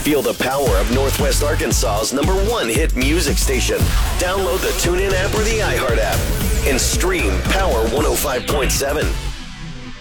Feel the power of Northwest Arkansas's #1 hit music station. Download the TuneIn app or the iHeart app and stream Power 105.7.